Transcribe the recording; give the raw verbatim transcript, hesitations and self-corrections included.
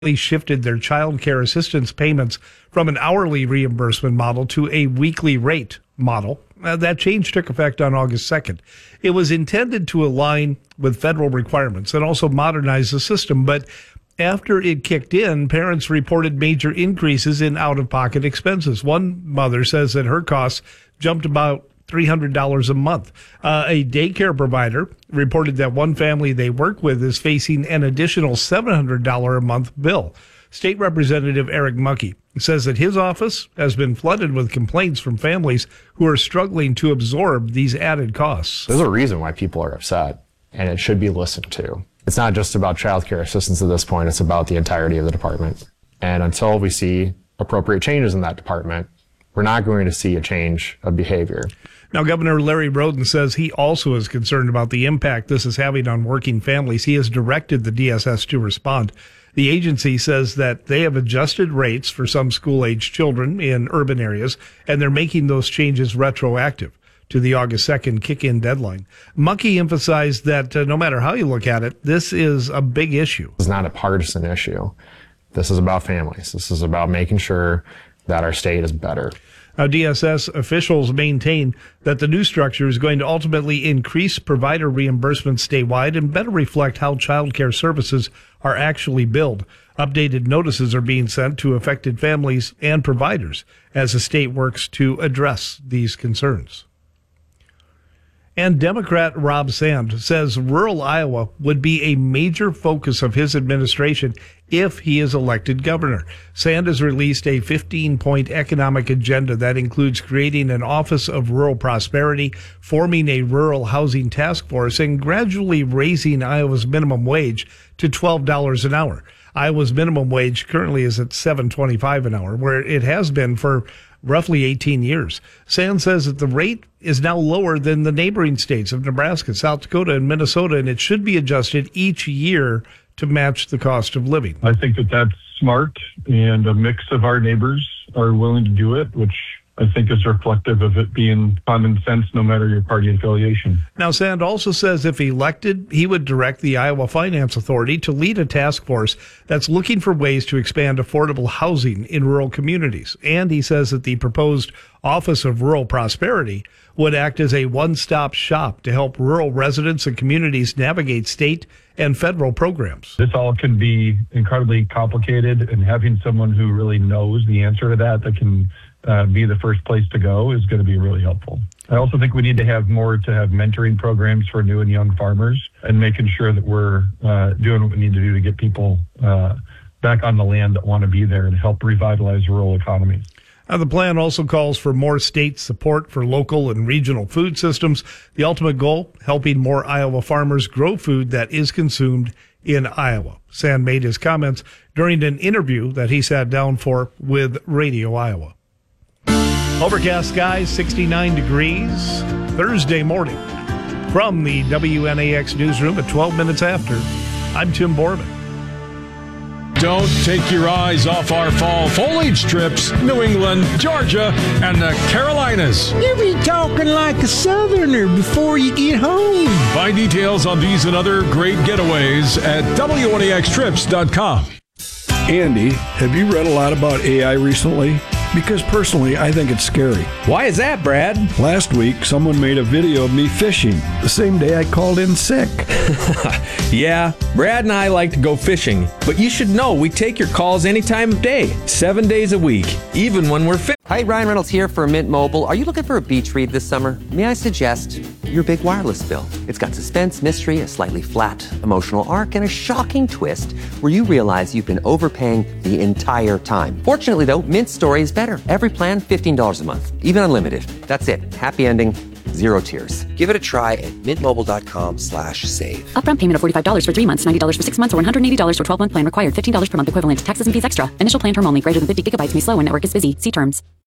shifted their child care assistance payments from an hourly reimbursement model to a weekly rate model. Uh, that change took effect on August second. It was intended to align with federal requirements and also modernize the system, but after it kicked in, parents reported major increases in out-of-pocket expenses. One mother says that her costs jumped about three hundred dollars a month. Uh, a daycare provider reported that one family they work with is facing an additional seven hundred dollars a month bill. State Representative Eric Muckey says that his office has been flooded with complaints from families who are struggling to absorb these added costs. There's a reason why people are upset, and it should be listened to. It's not just about child care assistance at this point, it's about the entirety of the department. And until we see appropriate changes in that department, we're not going to see a change of behavior. Now, Governor Larry Roden says he also is concerned about the impact this is having on working families. He has directed the D S S to respond. The agency says that they have adjusted rates for some school-age children in urban areas, and they're making those changes retroactive to the August second kick-in deadline. Muckey emphasized that uh, no matter how you look at it, this is a big issue. It's not a partisan issue. This is about families. This is about making sure that our state is better. Now, D S S officials maintain that the new structure is going to ultimately increase provider reimbursement statewide and better reflect how child care services are actually billed. Updated notices are being sent to affected families and providers as the state works to address these concerns. And Democrat Rob Sand says rural Iowa would be a major focus of his administration if he is elected governor. Sand has released a fifteen-point economic agenda that includes creating an Office of Rural Prosperity, forming a rural housing task force, and gradually raising Iowa's minimum wage to twelve dollars an hour. Iowa's minimum wage currently is at seven dollars and twenty-five cents an hour, where it has been for roughly eighteen years. Sand says that the rate is now lower than the neighboring states of Nebraska, South Dakota, and Minnesota, and it should be adjusted each year to match the cost of living. I think that that's smart, and a mix of our neighbors are willing to do it, which I think is reflective of it being common sense no matter your party affiliation. Now, Sand also says if elected, he would direct the Iowa Finance Authority to lead a task force that's looking for ways to expand affordable housing in rural communities. And he says that the proposed Office of Rural Prosperity would act as a one-stop shop to help rural residents and communities navigate state and federal programs. This all can be incredibly complicated, and having someone who really knows the answer to that, that can uh, be the first place to go, is going to be really helpful. I also think we need to have more to have mentoring programs for new and young farmers, and making sure that we're uh, doing what we need to do to get people uh, back on the land that want to be there and help revitalize rural economies. Now, the plan also calls for more state support for local and regional food systems. The ultimate goal, helping more Iowa farmers grow food that is consumed in Iowa. Sand made his comments during an interview that he sat down for with Radio Iowa. Overcast skies, sixty-nine degrees, Thursday morning. From the W N A X newsroom at twelve minutes after, I'm Tim Borman. Don't take your eyes off our fall foliage trips, New England, Georgia, and the Carolinas. You be talking like a southerner before you get home. Find details on these and other great getaways at W N A X trips dot com. Andy, have you read a lot about A I recently? Because personally, I think it's scary. Why is that, Brad? Last week, someone made a video of me fishing the same day I called in sick. Yeah, Brad and I like to go fishing, but you should know we take your calls any time of day, seven days a week, even when we're fishing. Hi, Ryan Reynolds here for Mint Mobile. Are you looking for a beach read this summer? May I suggest your big wireless bill? It's got suspense, mystery, a slightly flat emotional arc, and a shocking twist where you realize you've been overpaying the entire time. Fortunately, though, Mint's story is better. Every plan, fifteen dollars a month, even unlimited. That's it. Happy ending, zero tears. Give it a try at mintmobile.com slash save. Upfront payment of forty-five dollars for three months, ninety dollars for six months, or one hundred eighty dollars for twelve-month plan required. fifteen dollars per month equivalent. Taxes and fees extra. Initial plan term only. Greater than fifty gigabytes may slow when network is busy. See terms.